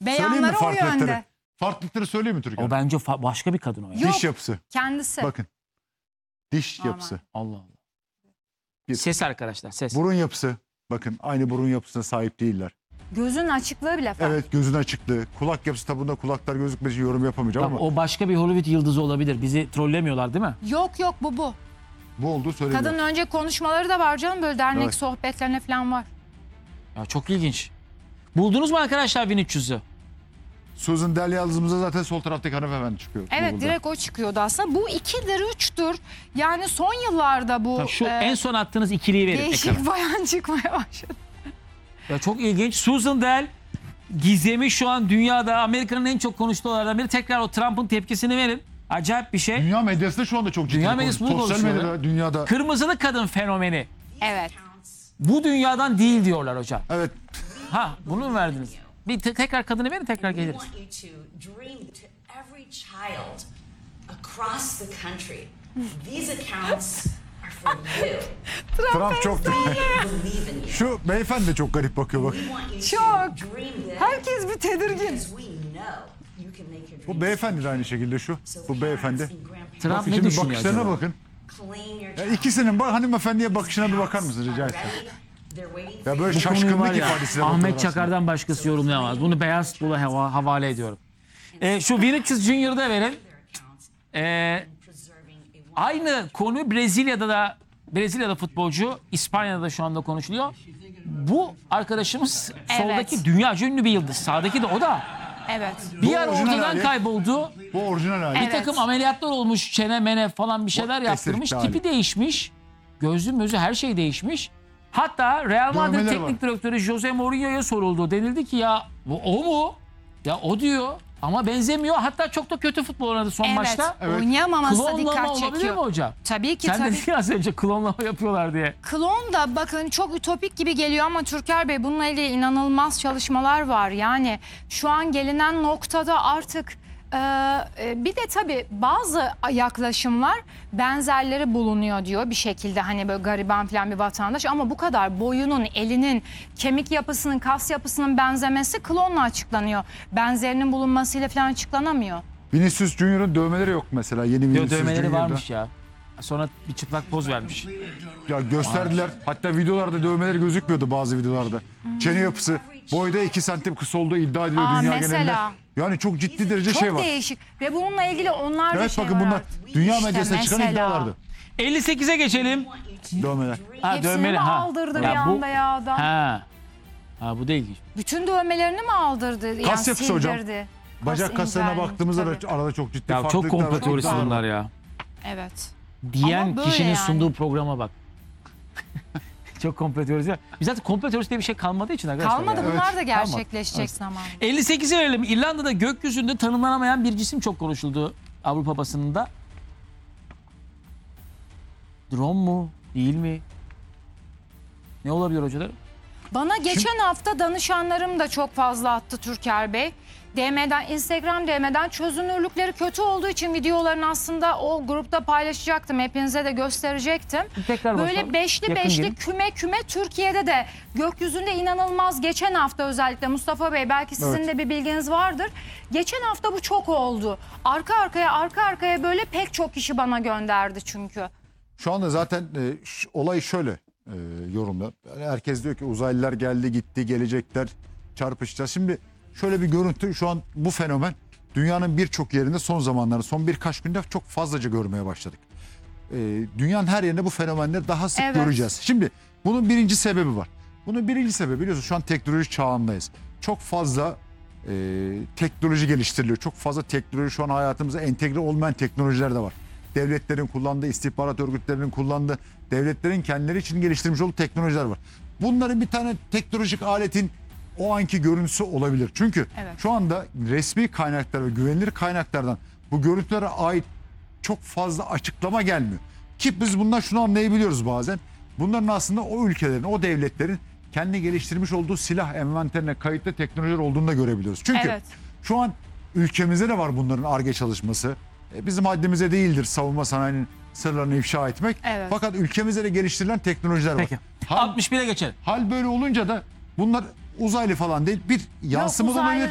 Söyleyeyim mi Beyanları o farklılıkları? yönde. Farklılıkları söyleyeyim mi Türkan? O bence başka bir kadın o ya. Yok. Diş yapısı. Kendisi. Bakın. Diş Normal. yapısı. Allah Allah. Bir- Ses arkadaşlar, ses. Burun yapısı. Bakın aynı burun yapısına sahip değiller. Gözün açıklığı bile farklı. Evet, gözün açıklığı. Kulak yapısı, tabi bunda kulaklar gözükmediği için yorum yapamayacağım Tamam, ama o başka bir Hollywood yıldızı olabilir. Bizi trollemiyorlar değil mi? Yok bu. bu olduğu söyleniyor. Kadının önce konuşmaları da var canım, böyle dernek Evet. sohbetlerine falan var. Ya çok ilginç. Buldunuz mu arkadaşlar 1300'ü? Susan Del Yıldızımıza zaten sol taraftaki hanımefendi çıkıyor. Evet, Google'da. direkt o çıkıyordu aslında. Bu 2'dir 3'tür. Yani son yıllarda bu Şu en son attığınız ikiliyi verin değişik ekrana. bayan çıkmaya başladı. Ya çok ilginç. Susan Del gizemi şu an dünyada Amerika'nın en çok konuştuğu olaylardan biri. Tekrar o Trump'ın tepkisini verin. Acayip bir şey. Dünya medyası da şu anda çok ciddi. Dünya bir konu. medyası bunu Sosyal konuşuyor medyada, dünyada. Kırmızılı kadın fenomeni. Evet. Bu dünyadan değil diyorlar hocam. Evet. Ha, bunu mu verdiniz? Bir tekrar kadını verin, tekrar We geliriz. want you to dream to every child across the country. These accounts are for you. Trump çok... Believe in you. Şu beyefendi de çok garip bakıyor bak. We want you Çok. to dream big Herkes bir tedirgin. because we know you can make your dreams. Bu beyefendi de aynı şekilde şu. Bu beyefendi. Trump Bakın ne şimdi düşünüyor bakışlarına acaba? bakın. Claim your Ya child. ikisinin hanımefendiye bakışına bir bakar mısın rica etsem? They're waiting Ya for böyle Bu konuyu var şaşkınlık ya, ifadesiyle Ahmet bakıyorlar aslında. Çakar'dan başkası yorumlayamaz. Bunu Beyaz Futbol'a havale ediyorum. Şu Vinicius Junior'ı da verin. preserving a Aynı konu Brezilya'da futbolcu, İspanya'da da şu anda konuşuluyor. Bu arkadaşımız soldaki dünyaca ünlü bir yıldız. Sağdaki de o da. Evet. Bir ara orijinal ortadan hali. kayboldu. Bu orijinal hali. Bir Evet. takım ameliyatlar olmuş, çene mene falan bir şeyler Bu yaptırmış. estetik hali. Tipi değişmiş. Gözlü mözü her şey değişmiş. Hatta Real Madrid Dövmeler teknik var. direktörü Jose Mourinho'ya soruldu. Denildi ki ya bu o mu? Ya o diyor ama benzemiyor. Hatta çok da kötü futbol oynadı son Evet. maçta. Evet. Oynayamaması Klonlama dikkat olabilir mi çekiyor. hocam? Tabii ki Sen tabii. dedin ya az önce klonlama yapıyorlar diye. Klon da bakın çok ütopik gibi geliyor ama Türker Bey, bununla ilgili inanılmaz çalışmalar var. Yani şu an gelinen noktada artık bir de tabii bazı yaklaşımlar benzerleri bulunuyor diyor bir şekilde, hani böyle gariban falan bir vatandaş, ama bu kadar boyunun, elinin, kemik yapısının, kas yapısının benzemesi klonla açıklanıyor. Benzerinin bulunmasıyla falan açıklanamıyor. Vinicius Junior'ın dövmeleri yok mesela. Yeni Vinicius Dövmeleri Junior'da. varmış ya. Sonra bir çıplak poz vermiş. Ya gösterdiler. Hatta videolarda dövmeleri gözükmüyordu bazı videolarda. Çene yapısı boyda 2 santim kısa olduğu iddia ediliyor dünya mesela. genelinde. Yani çok ciddi derece Çok şey var. değişik ve bununla ilgili onlarca Evet şey bakın var bunlar artık. dünya İşte medyasına çıkan mesela. iddialardı. 58'e geçelim. Dövmeler. Ha, Hepsini dövmeli, mi ha. aldırdı bir Ya bu- anda ya adam? Ha. Bu da ilginç. Bütün dövmelerini mi aldırdı? Kas yapısı hocam. sildirdi? Bacak Kas kaslarına inceldi, baktığımızda da tabii. arada çok ciddi Ya çok farklılıklar var. komplo teorisi iddialar var. bunlar ya. Evet. Diyen Ama böyle kişinin yani. sunduğu programa bak. Çok komplo teorisi var. Biz zaten komplo teorisi diye bir şey kalmadığı için arkadaşlar. Kalmadı, ya. bunlar da Kalmadı. gerçekleşecek zamanla. 58'e verelim. İrlanda'da gökyüzünde tanımlanamayan bir cisim çok konuşuldu Avrupa basınında. Drone mu? Değil mi? Ne olabilir hocalarım? Bana geçen hafta danışanlarım da çok fazla attı Türker Bey. DM'den, Instagram DM'den çözünürlükleri kötü olduğu için videolarını aslında o grupta paylaşacaktım. Hepinize de gösterecektim. Tekrar Böyle bakalım. beşli Yakın beşli gelin. küme Türkiye'de de gökyüzünde inanılmaz, geçen hafta özellikle Mustafa Bey, belki sizin Evet. de bir bilginiz vardır. Geçen hafta bu çok oldu. Arka arkaya böyle pek çok kişi bana gönderdi çünkü. Şu anda zaten olay şöyle yorumlar. Yani herkes diyor ki uzaylılar geldi gitti, gelecekler, çarpışacağız. Şimdi şöyle bir görüntü, şu an bu fenomen dünyanın birçok yerinde son zamanlarda, son birkaç günde çok fazlaca görmeye başladık. Dünyanın her yerinde bu fenomenleri daha sık Evet. göreceğiz. Şimdi bunun birinci sebebi var. Bunun birinci sebebi, biliyorsunuz şu an teknoloji çağındayız. Çok fazla teknoloji geliştiriliyor. Çok fazla teknoloji şu an hayatımıza entegre olmayan teknolojiler de var. Devletlerin kullandığı, istihbarat örgütlerinin kullandığı, devletlerin kendileri için geliştirmiş olduğu teknolojiler var. Bunların bir tane teknolojik aletin o anki görüntüsü olabilir. Çünkü Evet. şu anda resmi kaynaklar ve güvenilir kaynaklardan bu görüntülere ait çok fazla açıklama gelmiyor. Ki biz bundan şunu anlayabiliyoruz bazen. Bunların aslında o ülkelerin, o devletlerin kendi geliştirmiş olduğu silah envanterine kayıtlı teknolojiler olduğunu da görebiliyoruz. Çünkü Evet. şu an ülkemizde de var bunların Ar-Ge çalışması. Bizim haddimize değildir savunma sanayinin sırlarını ifşa etmek. Evet. Fakat ülkemizde de geliştirilen teknolojiler var. Peki. Hal, 61'e geçelim. hal böyle olunca da bunlar uzaylı falan değil, bir yansıma da uzaylı olabilir.